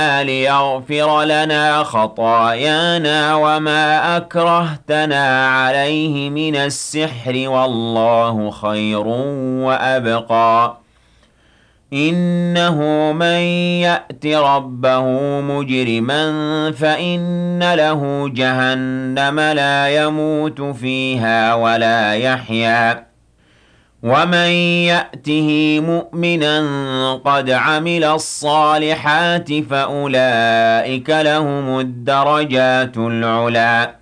ليغفر لنا خطايانا وما أكرهتنا عليه من السحر والله خير وأبقى إنه من يأت ربه مجرما فإن له جهنم لا يموت فيها ولا يحيا ومن يأته مؤمنا قد عمل الصالحات فأولئك لهم الدرجات العلى